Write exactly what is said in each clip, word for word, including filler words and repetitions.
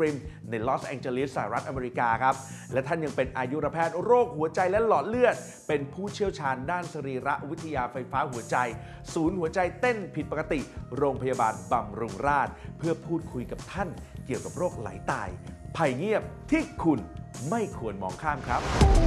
ริมในลอสแองเจลิสสหรัฐอเมริกาครับและท่านยังเป็นอายุรแพทย์โรคหัวใจและหลอดเลือดเป็นผู้เชี่ยวชาญด้านสรีรวิทยาไฟฟ้าหัวใจศูนย์หัวใจเต้นผิดปกติโรงพยาบาลบำรุงราษฎร์เพื่อพูดคุยกับท่านเกี่ยวกับโรคไหลตายภัยเงียบที่คุณไม่ควรมองข้ามครับ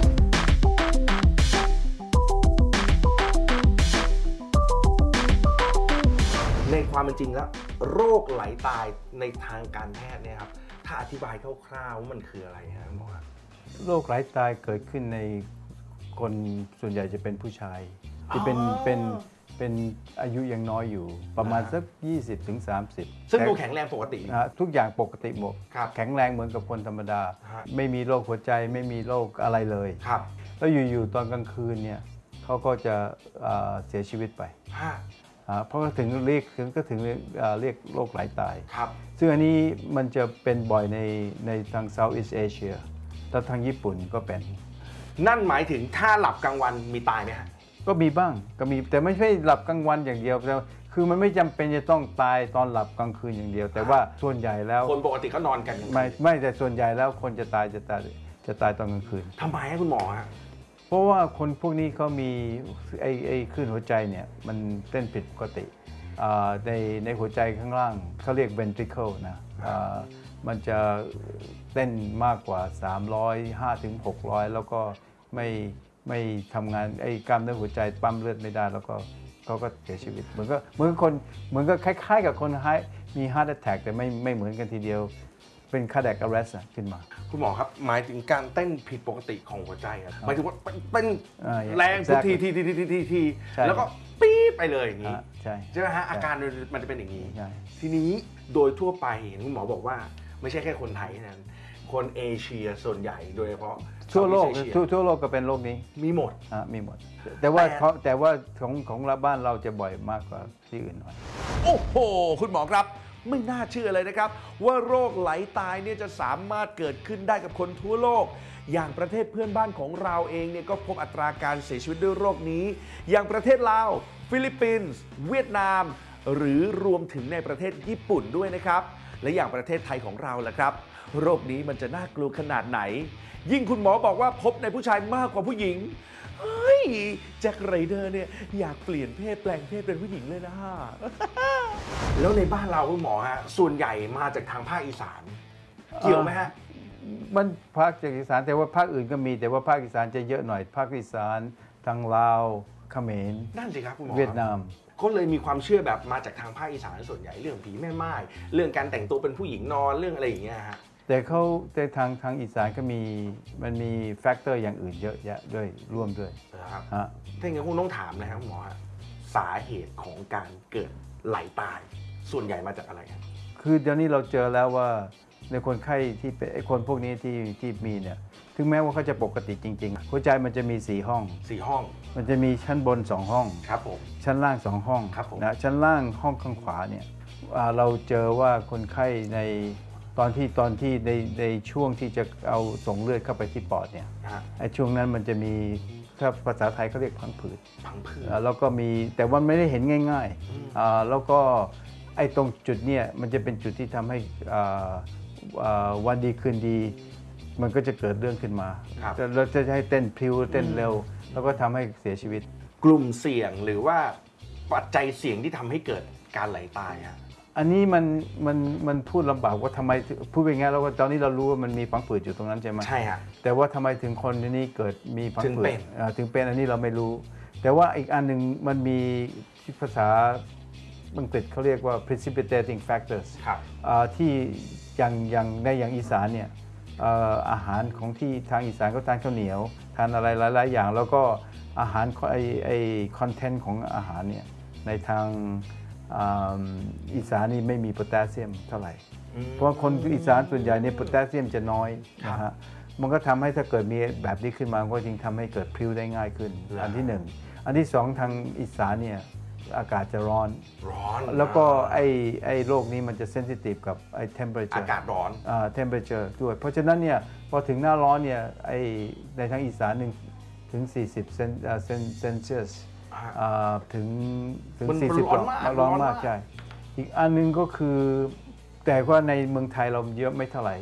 ในความเป็นจริงแล้วโรคไหลตายในทางการแพทย์เนี่ยครับถ้าอธิบายคร่าวๆว่ามันคืออะไรฮะหมอโรคไหลตายเกิดขึ้นในคนส่วนใหญ่จะเป็นผู้ชายที่เป็นเป็นเป็นอายุยังน้อยอยู่ประมาณสัก ยี่สิบถึงสามสิบซึ่งดูแข็งแรงปกติทุกอย่างปกติหมดแข็งแรงเหมือนกับคนธรรมดาไม่มีโรคหัวใจไม่มีโรคอะไรเลยแล้วอยู่ๆตอนกลางคืนเนี่ยเขาก็จะเสียชีวิตไปเพราะถึงเรียกถึงก็ถึงเรียกโรคไหลตายซึ่งอันนี้มันจะเป็นบ่อยในในทาง Southeast Asia แล้วทางญี่ปุ่นก็เป็นนั่นหมายถึงถ้าหลับกลางวันมีตายไหมฮะก็มีบ้างก็มีแต่ไม่ใช่หลับกลางวันอย่างเดียวแต่คือมันไม่จำเป็นจะต้องตายตอนหลับกลางคืนอย่างเดียวแต่ว่าส่วนใหญ่แล้วคนปกติก็นอนกันไม่ไม่แต่ส่วนใหญ่แล้วคนจะตายจะตายจะตายตอนกลางคืนทำไมคุณหมอฮะเพราะว่าคนพวกนี้เขามีไอ้ไอ้คลื่นหัวใจเนี่ยมันเต้นผิดปกติในในหัวใจข้างล่างเขาเรียก ventricle นะมันจะเต้นมากกว่าสามร้อยห้าถึงหกร้อยแล้วก็ไม่ไม่ทำงานไอ้กล้ามเนื้อหัวใจปั๊มเลือดไม่ได้แล้วก็เขาก็เสียชีวิตเหมือนก็เหมือนคนเหมือนก็คล้ายๆกับคนมี heart attack แต่ไม่ไม่เหมือนกันทีเดียวเป็น cardiac arrest ขึ้นมาคุณหมอครับหมายถึงการเต้นผิดปกติของหัวใจครับหมายถึงว่าเต้นแรงทุกทีทีทีทีทีทีแล้วก็ปี๊ไปเลยอย่างนี้ใช่ใช่ไหมฮะอาการมันจะเป็นอย่างนี้ทีนี้โดยทั่วไปคุณหมอบอกว่าไม่ใช่แค่คนไทยนั้นคนเอเชียส่วนใหญ่โดยเฉพาะทั่วโลกทั่วโลกก็เป็นโรคนี้มีหมดอ่ะมีหมดแต่ว่าแต่ว่าของของเราบ้านเราจะบ่อยมากกว่าที่อื่นหน่อยโอ้โหคุณหมอครับไม่น่าเชื่อเลยนะครับว่าโรคไหลตายเนี่ยจะสามารถเกิดขึ้นได้กับคนทั่วโลกอย่างประเทศเพื่อนบ้านของเราเองเนี่ยก็พบอัตราการเสียชีวิตด้วยโรคนี้อย่างประเทศลาวฟิลิปปินส์เวียดนามหรือรวมถึงในประเทศญี่ปุ่นด้วยนะครับและอย่างประเทศไทยของเราล่ะครับโรคนี้มันจะน่ากลัวขนาดไหนยิ่งคุณหมอบอกว่าพบในผู้ชายมากกว่าผู้หญิงเฮ้ยแจ็คไรเดอร์เนี่ยอยากเปลี่ยนเพศแปลงเพศเป็นผู้หญิงเลยนะแล้วในบ้านเราคุณหมอฮะส่วนใหญ่มาจากทางภาคอีสานเกี่ยวไหมฮะมันภาคจากอีสานแต่ว่าภาคอื่นก็มีแต่ว่าภาคอีสานจะเยอะหน่อยภาคอีสานทางลาวเขมรนั่นสิครับคุณหมอเวียดนามก็เลยมีความเชื่อแบบมาจากทางภาคอีสานส่วนใหญ่เรื่องผีแม่ไม้เรื่องการแต่งตัวเป็นผู้หญิงนอนเรื่องอะไรอย่างเงี้ยฮะแต่เขาแต่ทางทางอีสานก็มีมันมีแฟกเตอร์อย่างอื่นเยอะแยะด้วยร่วมด้วยนะครับถ้าอย่างนั้นคงต้องถามนะครับหมอฮะสาเหตุของการเกิดไหลตายส่วนใหญ่มาจากอะไรครับคือเดี๋ยวนี้เราเจอแล้วว่าในคนไข้ที่เป็นไอ้คนพวกนี้ที่ที่มีเนี่ยถึงแม้ว่าเขาจะปกติจริงๆหัวใจมันจะมีสี่ห้องสี่ห้องมันจะมีชั้นบนสองห้องครับผมชั้นล่างสองห้องครับผมนะชั้นล่างห้องข้างขวาเนี่ยเราเจอว่าคนไข้ในตอนที่ตอนที่ในในช่วงที่จะเอาส่งเลือดเข้าไปที่ปอดเนี่ยไอ้ช่วงนั้นมันจะมีถ้าภาษาไทยเขาเรียกพังผืดพังผืดแล้วก็มีแต่ว่าไม่ได้เห็นง่ายๆแล้วก็ไอ้ตรงจุดเนี่ยมันจะเป็นจุดที่ทำให้วันดีคืนดีมันก็จะเกิดเรื่องขึ้นมาเราจะให้เต้นพลิ้วเต้นเร็วแล้วก็ทำให้เสียชีวิตกลุ่มเสี่ยงหรือว่าปัจจัยเสี่ยงที่ทำให้เกิดการไหลตายครับอันนี้มันมันมันพูดลำบากว่าทำไมพูดไปงั้นแล้วว่าตอนนี้เรารู้ว่ามันมีพังผืดอยู่ตรงนั้นใช่ไหมใช่ฮะแต่ว่าทำไมถึงคนนี้เกิดมีพังผืดถึงเป็นอันนี้เราไม่รู้แต่ว่าอีกอันหนึ่งมันมีภาษาอังกฤษเขาเรียกว่า precipitating factors ที่อย่างอย่างในอย่างอีสานเนี่ยอาหารของที่ทางอีสานก็ทานข้าวเหนียวทานอะไรหลายๆอย่างแล้วก็อาหารไอไอคอนเทนต์ของอาหารเนี่ยในทางอีสานนี่ไม่มีโพแทสเซียมเท่าไหร่เพราะคนอีสานส่วนใหญ่เนี่ยโพแทสเซียมจะน้อยนะฮะมันก็ทำให้ถ้าเกิดมีแบบนี้ขึ้นมาก็จึงทำให้เกิดพลิ้วได้ง่ายขึ้นอันที่หนึ่งอันที่สองทางอีสานเนี่ยอากาศจะร้อนร้อนแล้วก็ไอ้ไอ้โรคนี้มันจะเซนซิทีฟกับไอ้ temperature อากาศร้อนอ่า temperature ด้วยเพราะฉะนั้นเนี่ยพอถึงหน้าร้อนเนี่ยไอ้ในทางอีสานหนึ่งถึงสี่สิบเซนเซนเซียสถึงถึงสี่สิบร้อนมากร้อนมากใช่อีกอันนึงก็คือแต่ว่าในเมืองไทยเราเยอะไม่เท่าไหร่